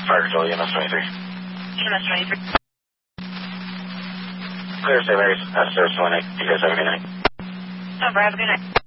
Fire Control, EMS 23. EMS 23. Clear, St. Mary's, Service 18. You guys have a good night. Have a good night.